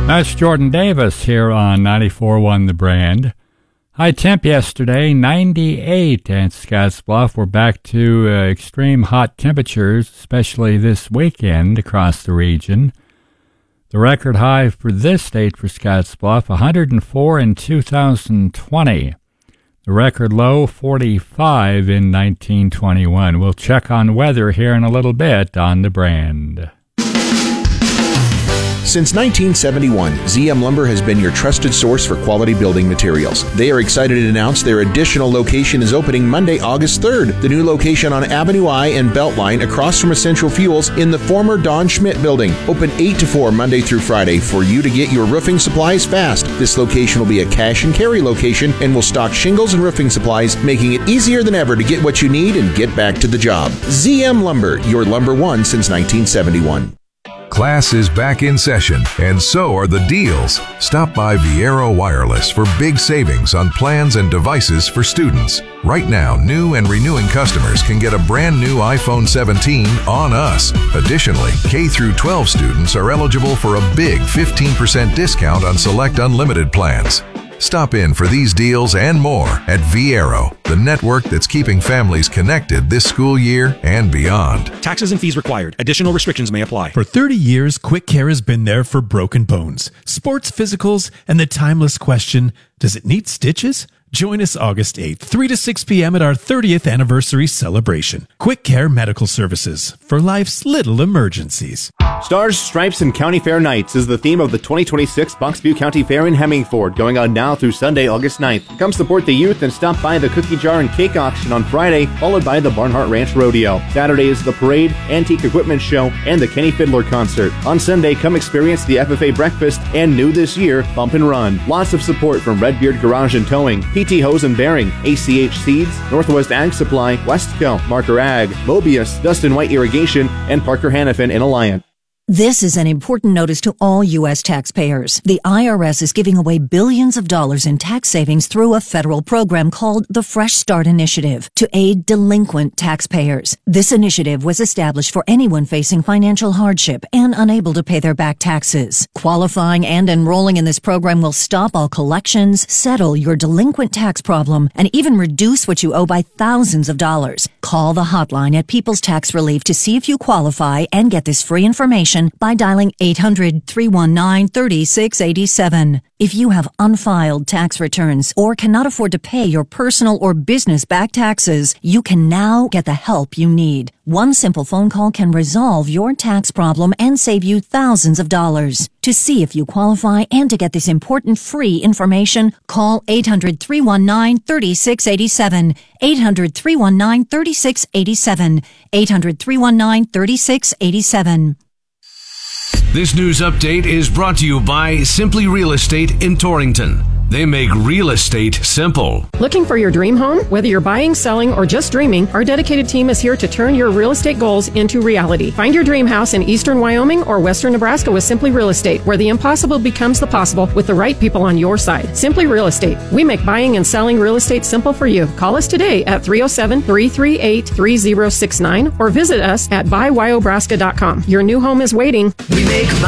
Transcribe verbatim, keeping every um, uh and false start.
That's Jordan Davis here on ninety-four point one The Brand. High temp yesterday, ninety-eight at Scottsbluff. We're back to uh, extreme hot temperatures, especially this weekend across the region. The record high for this date for Scottsbluff, one hundred four in two thousand twenty. The record low, forty-five in nineteen twenty-one. We'll check on weather here in a little bit on The Brand. Since nineteen seventy-one, Z M Lumber has been your trusted source for quality building materials. They are excited to announce their additional location is opening Monday, August third. The new location on Avenue I and Beltline across from Essential Fuels in the former Don Schmidt building. Open eight to four Monday through Friday for you to get your roofing supplies fast. This location will be a cash and carry location and will stock shingles and roofing supplies, making it easier than ever to get what you need and get back to the job. Z M Lumber, your lumber one since nineteen seventy-one. Class is back in session, and so are the deals. Stop by Viero Wireless for big savings on plans and devices for students. Right now, new and renewing customers can get a brand new iPhone seventeen on us. Additionally, K through twelve students are eligible for a big fifteen percent discount on select unlimited plans. Stop in for these deals and more at Viero, the network that's keeping families connected this school year and beyond. Taxes and fees required. Additional restrictions may apply. For thirty years, Quick Care has been there for broken bones, sports physicals, and the timeless question, does it need stitches? Join us August eighth, three to six p.m. at our thirtieth anniversary celebration. Quick Care Medical Services for life's little emergencies. Stars, Stripes, and County Fair Nights is the theme of the twenty twenty-six Boxview County Fair in Hemmingford, going on now through Sunday, August ninth. Come support the youth and stop by the cookie jar and cake auction on Friday, followed by the Barnhart Ranch Rodeo. Saturday is the parade, antique equipment show, and the Kenny Fiddler concert. On Sunday, come experience the F F A breakfast and new this year, Bump and Run. Lots of support from Redbeard Garage and Towing, P T Hose and Bearing, A C H Seeds, Northwest Ag Supply, Westco, Marker Ag, Mobius, Dustin White Irrigation, and Parker Hannafin in Alliant. This is an important notice to all U S taxpayers. The I R S is giving away billions of dollars in tax savings through a federal program called the Fresh Start Initiative to aid delinquent taxpayers. This initiative was established for anyone facing financial hardship and unable to pay their back taxes. Qualifying and enrolling in this program will stop all collections, settle your delinquent tax problem, and even reduce what you owe by thousands of dollars. Call the hotline at People's Tax Relief to see if you qualify and get this free information by dialing eight hundred, three one nine, three six eight seven. If you have unfiled tax returns or cannot afford to pay your personal or business back taxes, you can now get the help you need. One simple phone call can resolve your tax problem and save you thousands of dollars. To see if you qualify and to get this important free information, call eight hundred, three one nine, three six eight seven, eight hundred, three one nine, three six eight seven, eight hundred, three one nine, three six eight seven. This news update is brought to you by Simply Real Estate in Torrington. They make real estate simple. Looking for your dream home? Whether you're buying, selling, or just dreaming, our dedicated team is here to turn your real estate goals into reality. Find your dream house in eastern Wyoming or western Nebraska with Simply Real Estate, where the impossible becomes the possible with the right people on your side. Simply Real Estate. We make buying and selling real estate simple for you. Call us today at three oh seven, three three eight, three oh six nine or visit us at buy wyobraska dot com. Your new home is waiting. We make